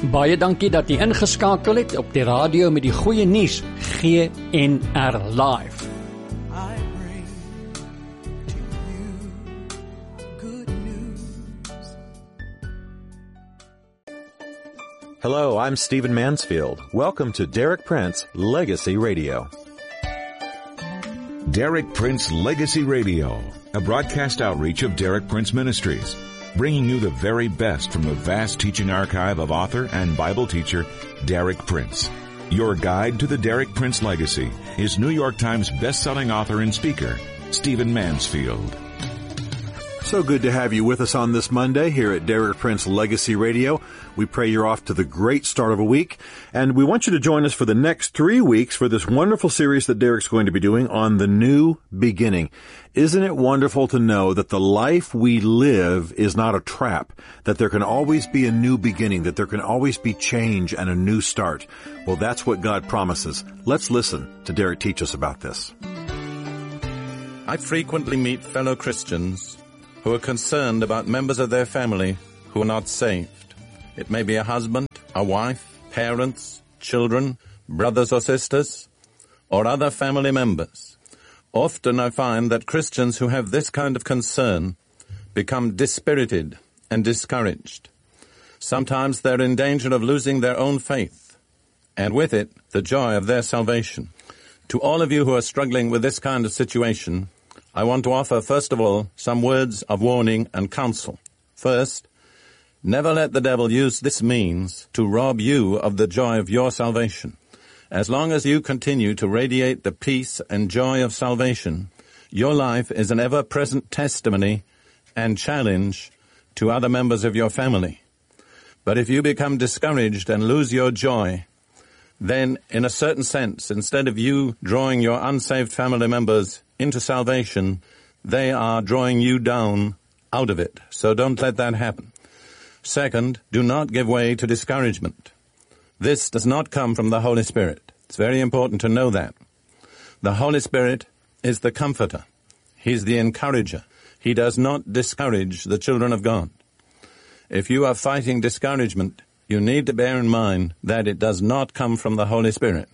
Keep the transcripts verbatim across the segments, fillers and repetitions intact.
Baie dankie dat jy ingeskakel het op die radio met die goeie nuus, G N R Live. I bring to you good news. Hello, I'm Stephen Mansfield. Welcome to Derek Prince Legacy Radio. Derek Prince Legacy Radio, a broadcast outreach of Derek Prince Ministries, bringing you the very best from the vast teaching archive of author and Bible teacher Derek Prince. Your guide to the Derek Prince legacy is New York Times best-selling author and speaker, Stephen Mansfield. So good to have you with us on this Monday here at Derek Prince Legacy Radio. We pray you're off to the great start of a week, and we want you to join us for the next three weeks for this wonderful series that Derek's going to be doing on the new beginning. Isn't it wonderful to know that the life we live is not a trap, that there can always be a new beginning, that there can always be change and a new start? Well, that's what God promises. Let's listen to Derek teach us about this. I frequently meet fellow Christians who are concerned about members of their family who are not saved. It may be a husband, a wife, parents, children, brothers or sisters, or other family members. Often I find that Christians who have this kind of concern become dispirited and discouraged. Sometimes they're in danger of losing their own faith, and with it, the joy of their salvation. To all of you who are struggling with this kind of situation, I want to offer, first of all, some words of warning and counsel. First, never let the devil use this means to rob you of the joy of your salvation. As long as you continue to radiate the peace and joy of salvation, your life is an ever-present testimony and challenge to other members of your family. But if you become discouraged and lose your joy, then in a certain sense, instead of you drawing your unsaved family members into salvation, they are drawing you down out of it. So don't let that happen. Second, do not give way to discouragement. This does not come from the Holy Spirit. It's very important to know that. The Holy Spirit is the comforter. He's the encourager. He does not discourage the children of God. If you are fighting discouragement, you need to bear in mind that it does not come from the Holy Spirit.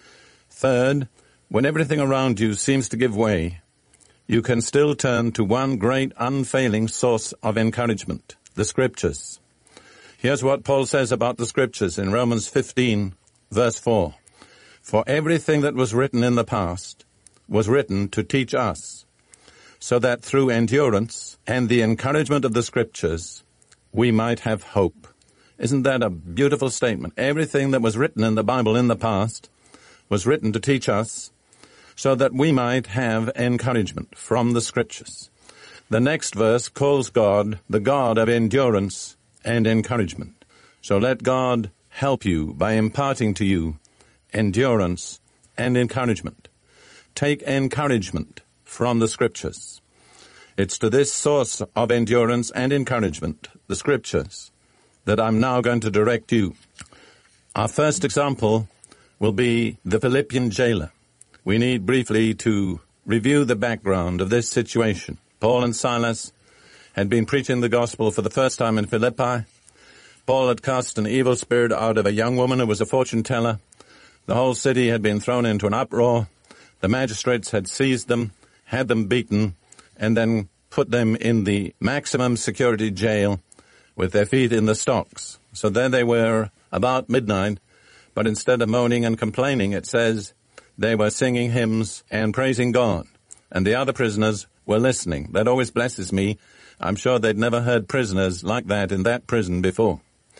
Third, when everything around you seems to give way, you can still turn to one great unfailing source of encouragement, the Scriptures. Here's what Paul says about the Scriptures in Romans fifteen, verse four. For everything that was written in the past was written to teach us, so that through endurance and the encouragement of the Scriptures, we might have hope. Isn't that a beautiful statement? Everything that was written in the Bible in the past was written to teach us, so that we might have encouragement from the Scriptures. The next verse calls God the God of endurance and encouragement. So let God help you by imparting to you endurance and encouragement. Take encouragement from the Scriptures. It's to this source of endurance and encouragement, the Scriptures, that I'm now going to direct you. Our first example will be the Philippian jailer. We need briefly to review the background of this situation. Paul and Silas had been preaching the gospel for the first time in Philippi. Paul had cast an evil spirit out of a young woman who was a fortune teller. The whole city had been thrown into an uproar. The magistrates had seized them, had them beaten, and then put them in the maximum security jail with their feet in the stocks. So there they were about midnight, but instead of moaning and complaining, it says they were singing hymns and praising God, and the other prisoners were listening. That always blesses me. I'm sure they'd never heard prisoners like that in that prison before.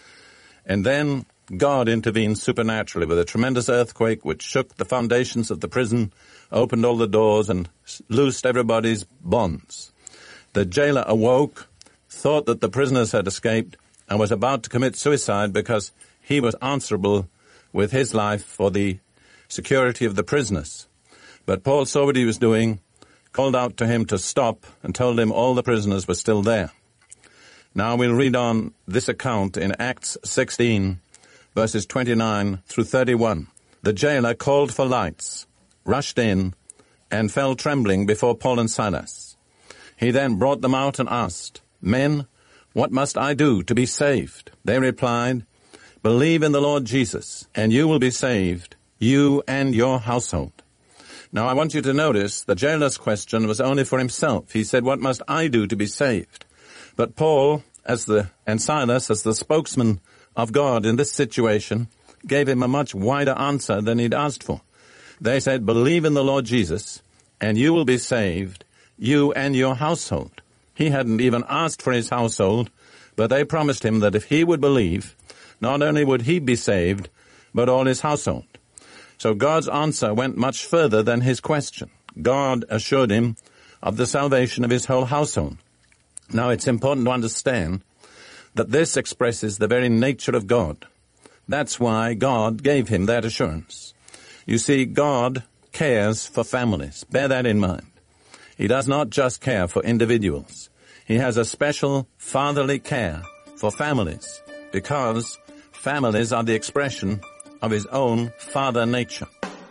And then God intervened supernaturally with a tremendous earthquake which shook the foundations of the prison, opened all the doors, and loosed everybody's bonds. The jailer awoke, thought that the prisoners had escaped, and was about to commit suicide because he was answerable with his life for the security of the prisoners. But Paul saw what he was doing, called out to him to stop, and told him all the prisoners were still there. Now we'll read on this account in Acts sixteen, verses twenty-nine through thirty-one. The jailer called for lights, rushed in, and fell trembling before Paul and Silas. He then brought them out and asked, Men, what must I do to be saved? They replied, Believe in the Lord Jesus, and you will be saved, you and your household. Now, I want you to notice the jailer's question was only for himself. He said, what must I do to be saved? But Paul, as the, and Silas, as the spokesman of God in this situation, gave him a much wider answer than he'd asked for. They said, believe in the Lord Jesus, and you will be saved, you and your household. He hadn't even asked for his household, but they promised him that if he would believe, not only would he be saved, but all his household. So God's answer went much further than his question. God assured him of the salvation of his whole household. Now, it's important to understand that this expresses the very nature of God. That's why God gave him that assurance. You see, God cares for families. Bear that in mind. He does not just care for individuals. He has a special fatherly care for families because families are the expression of his own father nature.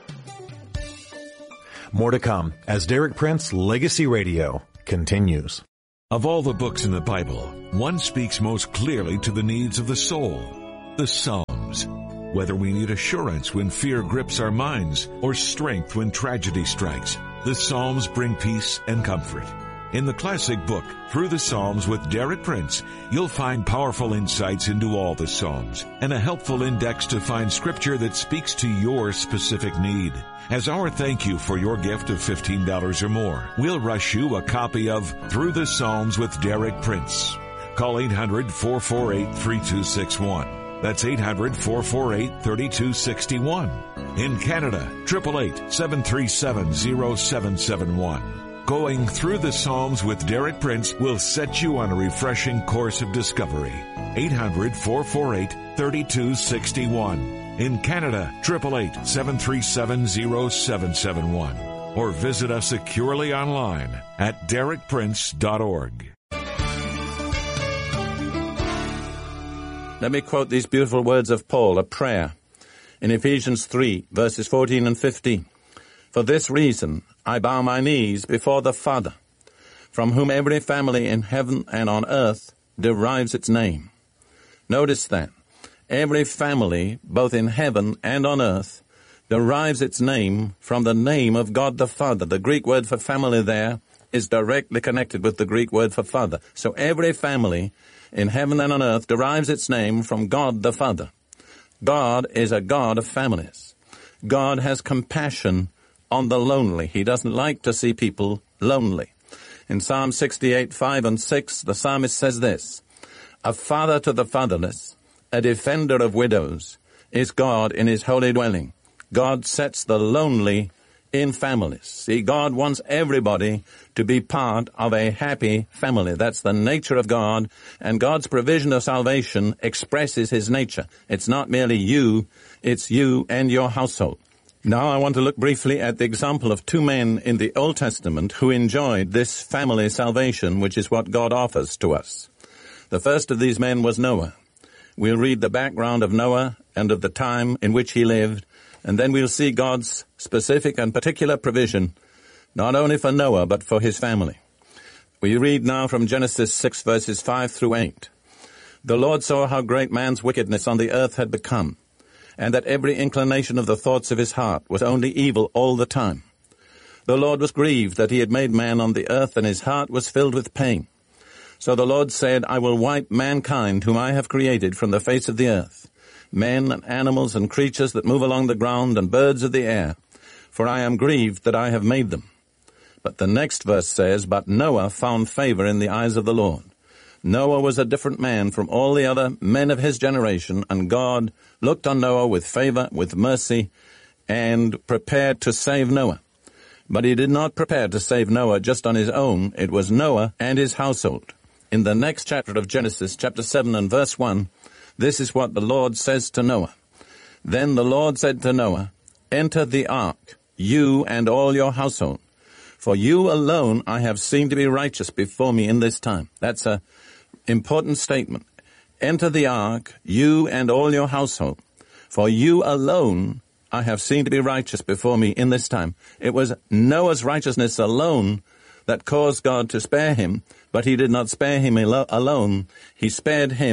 More to come as Derek Prince Legacy Radio continues. Of all the books in the Bible, one speaks most clearly to the needs of the soul, the Psalms. Whether we need assurance when fear grips our minds or strength when tragedy strikes, the Psalms bring peace and comfort. In the classic book, Through the Psalms with Derek Prince, you'll find powerful insights into all the Psalms and a helpful index to find scripture that speaks to your specific need. As our thank you for your gift of fifteen dollars or more, we'll rush you a copy of Through the Psalms with Derek Prince. Call eight hundred, four four eight, three two six one. That's eight hundred, four four eight, three two six one. In Canada, eight eight eight, seven three seven, zero seven seven one. Going Through the Psalms with Derek Prince will set you on a refreshing course of discovery. eight hundred, four four eight, three two six one. In Canada, eight eight eight, seven three seven, zero seven seven one. Or visit us securely online at derek prince dot org. Let me quote these beautiful words of Paul, a prayer, in Ephesians three, verses fourteen and fifteen. For this reason, I bow my knees before the Father, from whom every family in heaven and on earth derives its name. Notice that. Every family, both in heaven and on earth, derives its name from the name of God the Father. The Greek word for family there is directly connected with the Greek word for Father. So every family in heaven and on earth derives its name from God the Father. God is a God of families. God has compassion on the lonely. He doesn't like to see people lonely. In Psalm sixty-eight, five and six, the psalmist says this, a father to the fatherless, a defender of widows, is God in his holy dwelling. God sets the lonely in families. See, God wants everybody to be part of a happy family. That's the nature of God, and God's provision of salvation expresses his nature. It's not merely you, it's you and your household. Now I want to look briefly at the example of two men in the Old Testament who enjoyed this family salvation, which is what God offers to us. The first of these men was Noah. We'll read the background of Noah and of the time in which he lived, and then we'll see God's specific and particular provision, not only for Noah, but for his family. We read now from Genesis six, verses five through eight. The Lord saw how great man's wickedness on the earth had become, and that every inclination of the thoughts of his heart was only evil all the time. The Lord was grieved that he had made man on the earth, and his heart was filled with pain. So the Lord said, I will wipe mankind whom I have created from the face of the earth, men and animals and creatures that move along the ground and birds of the air, for I am grieved that I have made them. But the next verse says, But Noah found favor in the eyes of the Lord. Noah was a different man from all the other men of his generation, and God looked on Noah with favor, with mercy, and prepared to save Noah. But he did not prepare to save Noah just on his own. It was Noah and his household. In the next chapter of Genesis, chapter seven and verse one, this is what the Lord says to Noah. Then the Lord said to Noah, Enter the ark, you and all your household. For you alone I have seen to be righteous before me in this time. That's a important statement. Enter the ark, you and all your household. For you alone I have seen to be righteous before me in this time. It was Noah's righteousness alone that caused God to spare him, but he did not spare him al- alone. He spared him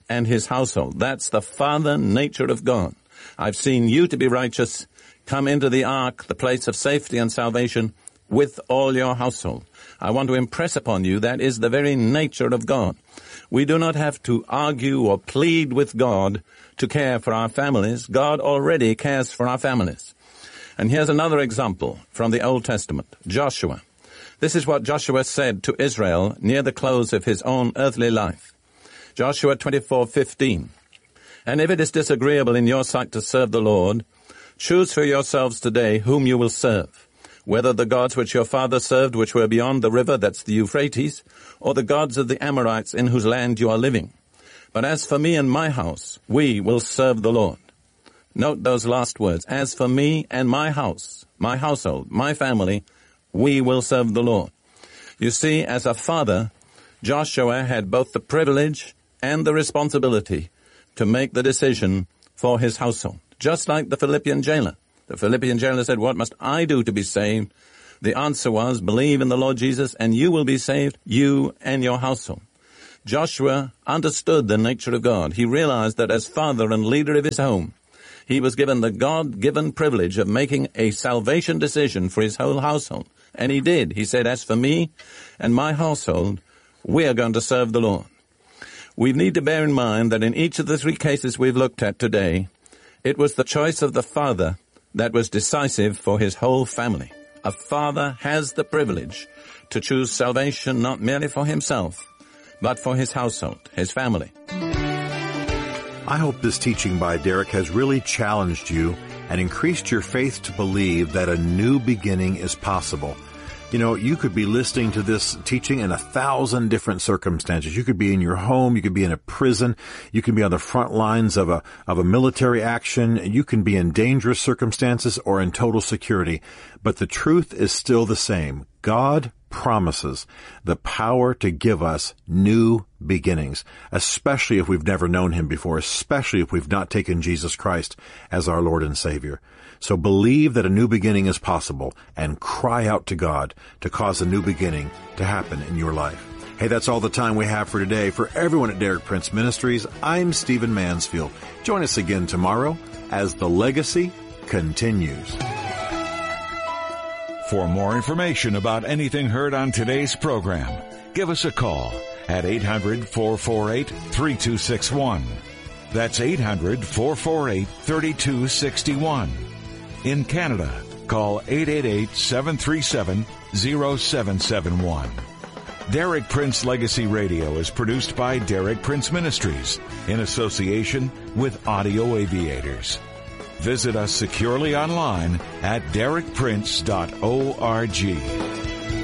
and his household. That's the father nature of God. I've seen you to be righteous. Come into the ark, the place of safety and salvation, with all your household. I want to impress upon you that is the very nature of God. We do not have to argue or plead with God to care for our families. God already cares for our families. And here's another example from the Old Testament, Joshua. This is what Joshua said to Israel near the close of his own earthly life. Joshua twenty-four fifteen. And if it is disagreeable in your sight to serve the Lord, choose for yourselves today whom you will serve, whether the gods which your father served, which were beyond the river, that's the Euphrates, or the gods of the Amorites in whose land you are living. But as for me and my house, we will serve the Lord. Note those last words. As for me and my house, my household, my family, we will serve the Lord. You see, as a father, Joshua had both the privilege and the responsibility to make the decision for his household. Just like the Philippian jailer. The Philippian jailer said, what must I do to be saved? The answer was, believe in the Lord Jesus and you will be saved, you and your household. Joshua understood the nature of God. He realized that as father and leader of his home, he was given the God-given privilege of making a salvation decision for his whole household. And he did. He said, as for me and my household, we are going to serve the Lord. We need to bear in mind that in each of the three cases we've looked at today, it was the choice of the father that was decisive for his whole family. A father has the privilege to choose salvation not merely for himself, but for his household, his family. I hope this teaching by Derek has really challenged you and increased your faith to believe that a new beginning is possible. You know, you could be listening to this teaching in a thousand different circumstances. You could be in your home. You could be in a prison. You can be on the front lines of a, of a military action. You can be in dangerous circumstances or in total security. But the truth is still the same. God promises the power to give us new beginnings, especially if we've never known him before, especially if we've not taken Jesus Christ as our Lord and Savior. So believe that a new beginning is possible and cry out to God to cause a new beginning to happen in your life. Hey, that's all the time we have for today. For everyone at Derek Prince Ministries, I'm Stephen Mansfield. Join us again tomorrow as the legacy continues. For more information about anything heard on today's program, give us a call at eight hundred, four four eight, three two six one. That's eight hundred, four four eight, three two six one. In Canada, call eight eight eight, seven three seven, zero seven seven one. Derek Prince Legacy Radio is produced by Derek Prince Ministries in association with Audio Aviators. Visit us securely online at derek prince dot org.